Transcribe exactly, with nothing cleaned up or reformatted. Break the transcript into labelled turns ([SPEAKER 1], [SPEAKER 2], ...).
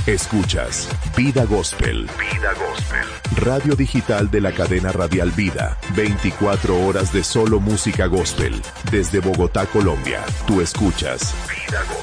[SPEAKER 1] Escuchas Vida Gospel. Vida Gospel. Radio digital de la cadena radial Vida. veinticuatro horas de solo música gospel. Desde Bogotá, Colombia. Tú escuchas Vida Gospel.